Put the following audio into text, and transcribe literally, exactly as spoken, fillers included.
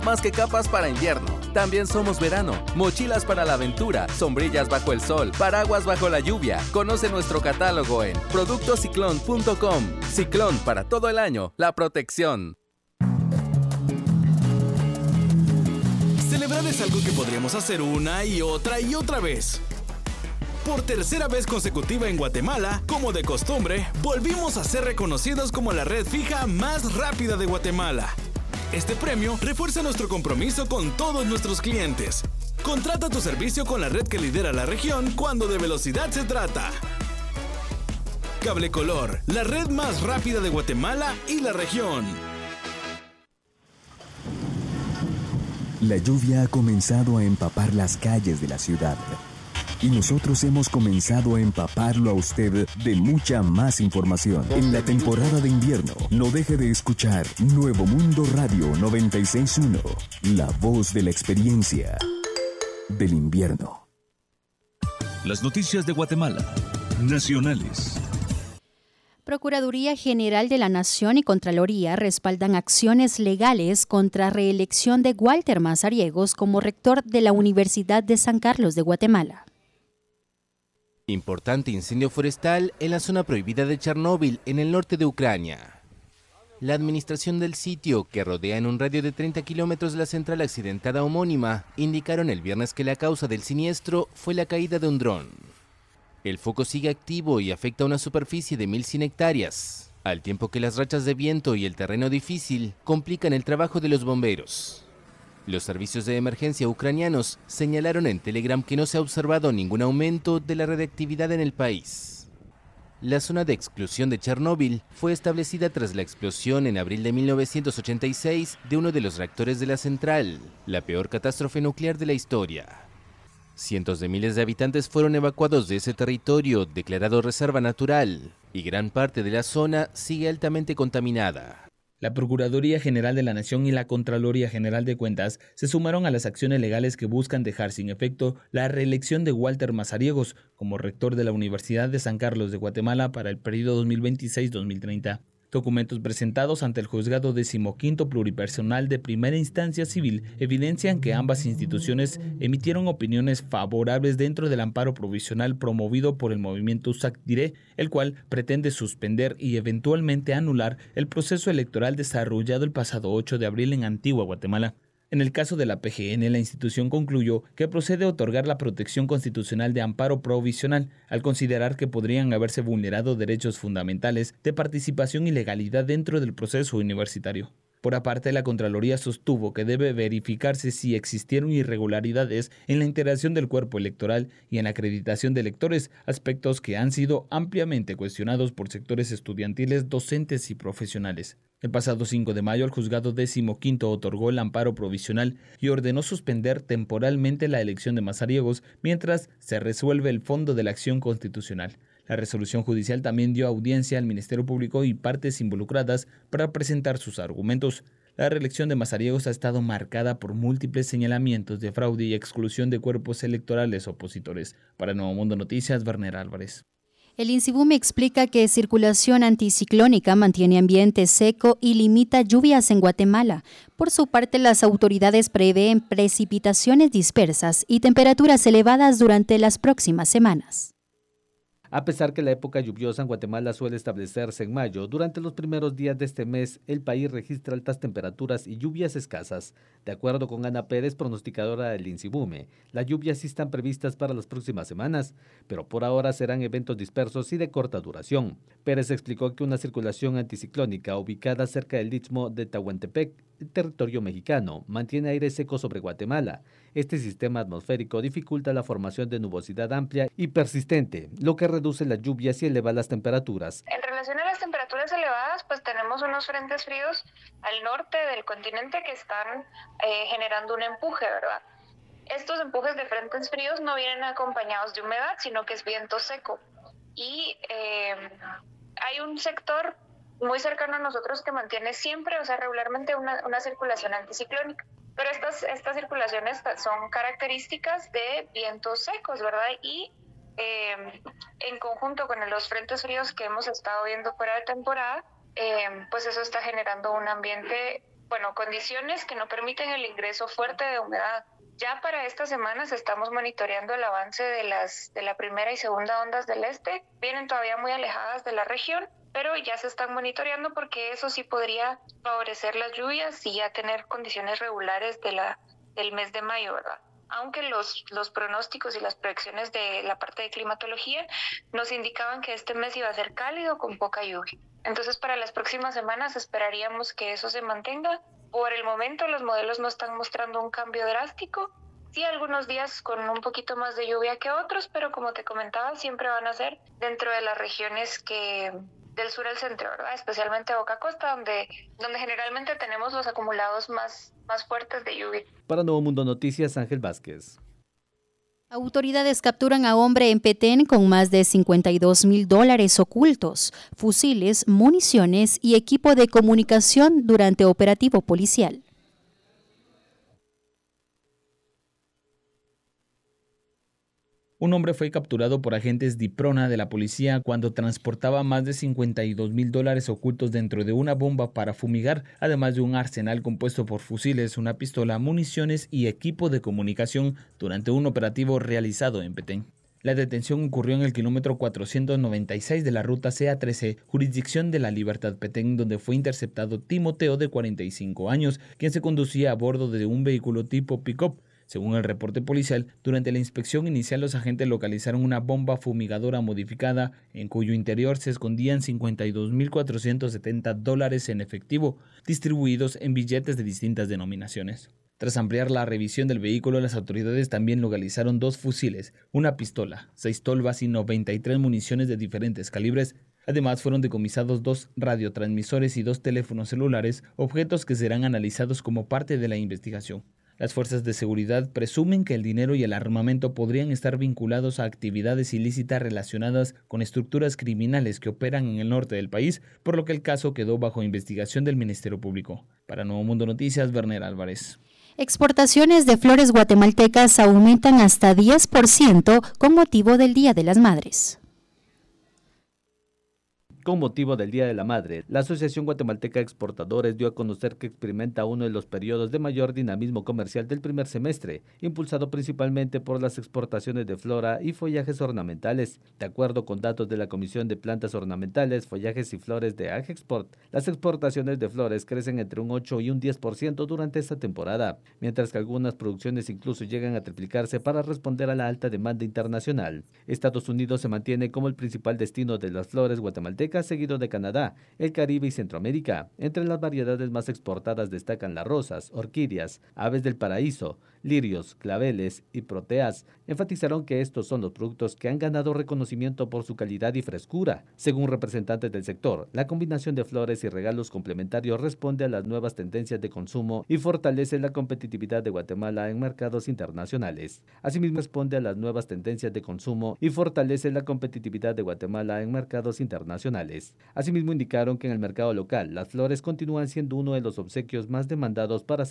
más que capas para invierno. También somos verano, mochilas para la aventura, sombrillas bajo el sol, paraguas bajo la lluvia. Conoce nuestro catálogo en productos ciclón punto com. Ciclón, para todo el año, la protección. Celebrar es algo que podríamos hacer una y otra y otra vez. Por tercera vez consecutiva en Guatemala, como de costumbre, volvimos a ser reconocidos como la red fija más rápida de Guatemala. Este premio refuerza nuestro compromiso con todos nuestros clientes. Contrata tu servicio con la red que lidera la región cuando de velocidad se trata. Cable Color, la red más rápida de Guatemala y la región. La lluvia ha comenzado a empapar las calles de la ciudad. Y nosotros hemos comenzado a empaparlo a usted de mucha más información. En la temporada de invierno, no deje de escuchar Nuevo Mundo Radio noventa y seis punto uno, la voz de la experiencia del invierno. Las noticias de Guatemala, nacionales. Procuraduría General de la Nación y Contraloría respaldan acciones legales contra reelección de Walter Mazariegos como rector de la Universidad de San Carlos de Guatemala. Importante incendio forestal en la zona prohibida de Chernóbil, en el norte de Ucrania. La administración del sitio, que rodea en un radio de treinta kilómetros la central accidentada homónima, indicaron el viernes que la causa del siniestro fue la caída de un dron. El foco sigue activo y afecta a una superficie de mil cien hectáreas, al tiempo que las rachas de viento y el terreno difícil complican el trabajo de los bomberos. Los servicios de emergencia ucranianos señalaron en Telegram que no se ha observado ningún aumento de la radiactividad en el país. La zona de exclusión de Chernóbil fue establecida tras la explosión en abril de mil novecientos ochenta y seis de uno de los reactores de la central, la peor catástrofe nuclear de la historia. Cientos de miles de habitantes fueron evacuados de ese territorio declarado reserva natural, y gran parte de la zona sigue altamente contaminada. La Procuraduría General de la Nación y la Contraloría General de Cuentas se sumaron a las acciones legales que buscan dejar sin efecto la reelección de Walter Mazariegos como rector de la Universidad de San Carlos de Guatemala para el periodo dos mil veintiséis a dos mil treinta. Documentos presentados ante el Juzgado Decimoquinto Pluripersonal de Primera Instancia Civil evidencian que ambas instituciones emitieron opiniones favorables dentro del amparo provisional promovido por el movimiento Usacdiré, el cual pretende suspender y eventualmente anular el proceso electoral desarrollado el pasado ocho de abril en Antigua Guatemala. En el caso de la P G N, la institución concluyó que procede otorgar la protección constitucional de amparo provisional al considerar que podrían haberse vulnerado derechos fundamentales de participación y legalidad dentro del proceso universitario. Por aparte, la Contraloría sostuvo que debe verificarse si existieron irregularidades en la integración del cuerpo electoral y en la acreditación de electores, aspectos que han sido ampliamente cuestionados por sectores estudiantiles, docentes y profesionales. El pasado cinco de mayo, el juzgado decimoquinto otorgó el amparo provisional y ordenó suspender temporalmente la elección de Mazariegos mientras se resuelve el fondo de la acción constitucional. La resolución judicial también dio audiencia al Ministerio Público y partes involucradas para presentar sus argumentos. La reelección de Mazariegos ha estado marcada por múltiples señalamientos de fraude y exclusión de cuerpos electorales opositores. Para Nuevo Mundo Noticias, Werner Álvarez. El INSIBUME explica que circulación anticiclónica mantiene ambiente seco y limita lluvias en Guatemala. Por su parte, las autoridades prevén precipitaciones dispersas y temperaturas elevadas durante las próximas semanas. A pesar que la época lluviosa en Guatemala suele establecerse en mayo, durante los primeros días de este mes el país registra altas temperaturas y lluvias escasas. De acuerdo con Ana Pérez, pronosticadora del INSIBUME, las lluvias sí están previstas para las próximas semanas, pero por ahora serán eventos dispersos y de corta duración. Pérez explicó que una circulación anticiclónica ubicada cerca del istmo de Tehuantepec, territorio mexicano, mantiene aire seco sobre Guatemala. Este sistema atmosférico dificulta la formación de nubosidad amplia y persistente, lo que reduce las lluvias y eleva las temperaturas. En relación a las temperaturas elevadas, pues tenemos unos frentes fríos al norte del continente que están eh, generando un empuje, ¿verdad? Estos empujes de frentes fríos no vienen acompañados de humedad, sino que es viento seco. Y eh, hay un sector muy cercano a nosotros que mantiene siempre, o sea, regularmente una, una circulación anticiclónica. Pero estas, estas circulaciones son características de vientos secos, ¿verdad? Y eh, en conjunto con los frentes fríos que hemos estado viendo fuera de temporada, eh, pues eso está generando un ambiente bueno, condiciones que no permiten el ingreso fuerte de humedad. Ya para estas semanas estamos monitoreando el avance de las de la primera y segunda ondas del este. Vienen todavía muy alejadas de la región, pero ya se están monitoreando porque eso sí podría favorecer las lluvias y ya tener condiciones regulares de la, del mes de mayo, ¿verdad? Aunque los, los pronósticos y las proyecciones de la parte de climatología nos indicaban que este mes iba a ser cálido con poca lluvia. Entonces, para las próximas semanas esperaríamos que eso se mantenga. Por el momento, los modelos no están mostrando un cambio drástico. Sí, algunos días con un poquito más de lluvia que otros, pero como te comentaba, siempre van a ser dentro de las regiones que del sur al centro, ¿verdad? Especialmente Boca Costa, donde, donde generalmente tenemos los acumulados más, más fuertes de lluvia. Para Nuevo Mundo Noticias, Ángel Vázquez. Autoridades capturan a hombre en Petén con más de cincuenta y dos mil dólares ocultos, fusiles, municiones y equipo de comunicación durante operativo policial. Un hombre fue capturado por agentes DIPRONA de la policía cuando transportaba más de cincuenta y dos mil dólares ocultos dentro de una bomba para fumigar, además de un arsenal compuesto por fusiles, una pistola, municiones y equipo de comunicación durante un operativo realizado en Petén. La detención ocurrió en el kilómetro cuatrocientos noventa y seis de la ruta C A trece, jurisdicción de La Libertad Petén, donde fue interceptado Timoteo, de cuarenta y cinco años, quien se conducía a bordo de un vehículo tipo pick-up. Según el reporte policial, durante la inspección inicial los agentes localizaron una bomba fumigadora modificada en cuyo interior se escondían cincuenta y dos mil cuatrocientos setenta dólares en efectivo, distribuidos en billetes de distintas denominaciones. Tras ampliar la revisión del vehículo, las autoridades también localizaron dos fusiles, una pistola, seis tolvas y noventa y tres municiones de diferentes calibres. Además, fueron decomisados dos radiotransmisores y dos teléfonos celulares, objetos que serán analizados como parte de la investigación. Las fuerzas de seguridad presumen que el dinero y el armamento podrían estar vinculados a actividades ilícitas relacionadas con estructuras criminales que operan en el norte del país, por lo que el caso quedó bajo investigación del Ministerio Público. Para Nuevo Mundo Noticias, Werner Álvarez. Exportaciones de flores guatemaltecas aumentan hasta diez por ciento con motivo del Día de las Madres. Con motivo del Día de la Madre, la Asociación Guatemalteca de Exportadores dio a conocer que experimenta uno de los periodos de mayor dinamismo comercial del primer semestre, impulsado principalmente por las exportaciones de flora y follajes ornamentales. De acuerdo con datos de la Comisión de Plantas Ornamentales, Follajes y Flores de Agexport, las exportaciones de flores crecen entre un ocho y un diez por ciento durante esta temporada, mientras que algunas producciones incluso llegan a triplicarse para responder a la alta demanda internacional. Estados Unidos se mantiene como el principal destino de las flores guatemaltecas, seguido de Canadá, el Caribe y Centroamérica. Entre las variedades más exportadas destacan las rosas, orquídeas, aves del paraíso, lirios, claveles y proteas. Enfatizaron que estos son los productos que han ganado reconocimiento por su calidad y frescura. Según representantes del sector, la combinación de flores y regalos complementarios responde a las nuevas tendencias de consumo y fortalece la competitividad de Guatemala en mercados internacionales. Asimismo, responde a las nuevas tendencias de consumo y fortalece la competitividad de Guatemala en mercados internacionales. Asimismo, indicaron que en el mercado local, las flores continúan siendo uno de los obsequios más demandados para